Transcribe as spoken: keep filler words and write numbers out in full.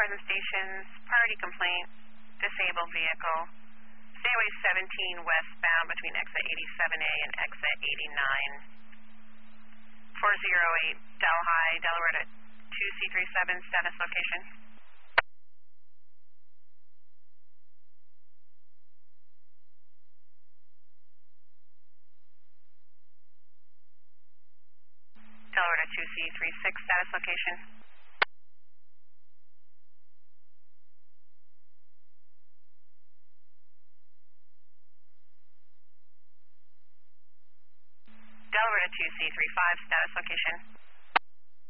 cars and stations, priority complaint, disabled vehicle, Stairway seventeen westbound between exit eighty-seven A and exit eighty-nine. four oh eight Delhi, Delaware to two C thirty-seven, status location. Delaware to two C thirty-six, status location. Delaware to two C thirty-five, status location.